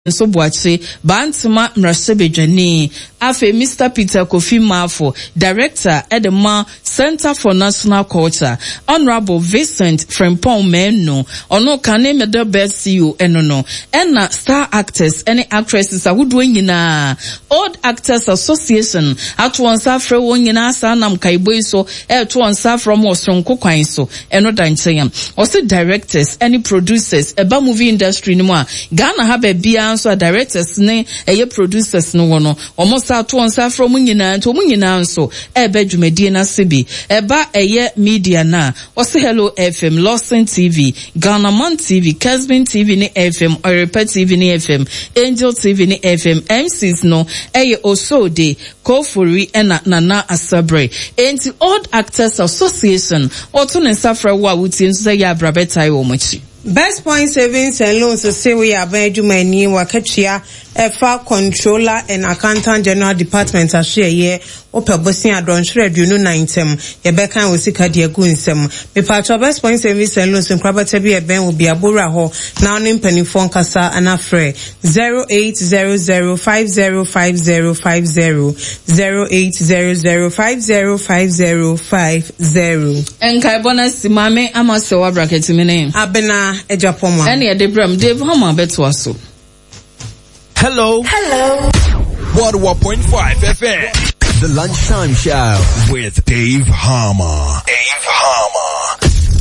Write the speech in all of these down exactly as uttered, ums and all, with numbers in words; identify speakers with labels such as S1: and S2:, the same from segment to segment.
S1: so boache bantuma mrasebedwani afe Mister Peter Kofi Mafo, Director at the Ma Center for National Culture, Honorable Vincent Frempong Menu, ono kane me the best C E O enono, ena star actors, any actresses are would win na Old Actors Association, at one safra won yina sanam kaiboy so, at one safra mo strong coquine so, eno dancing. Also directors, any producers, eba movie industry ni mwa, Ghana have a bia so directors ne, eye producers no wono, almost to onsa from nyina to nyina nso ebe dwumadi na sebi eba eye media na ose Hello F M, Lawson T V, Ghana Man T V, Casbin T V ni F M, Orepa T V ni F M, Angel T V ni F M, M Cs no eye Osode Kofuri ena Nana Asabre enti Old Actors Association oto ne safra wa wuti nso say ya brabeta yo mochi
S2: Best Point Savings and Loans to say we are Benjamin Wakachia, F Controller and Accountant General Department a share ye Opa Bosnia Don Shred you know nine tem Yebeka will see Kadia Gunsem. Me part of Best Point Savings and Loans and Krabatabi a Ben will be a Buraho now named Penny Fonkasa and Afre zero eight zero zero five zero five zero five zero zero eight zero zero five zero five zero five zero.
S1: And Kaibona Simame Amasewa bracket to me name.
S2: Abena Ejapoma.
S1: Any a Debram Dave Hama Betwaso.
S3: Hello.
S4: Hello.
S3: one point five F M.
S5: The Lunchtime Show
S3: with Dave Harmer.
S5: Dave Harmer.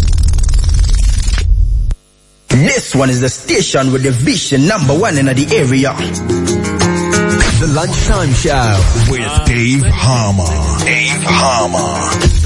S5: This one is the station with the vision number one in the area. The Lunchtime Show
S3: with Dave Harmer.
S5: Dave Harmer.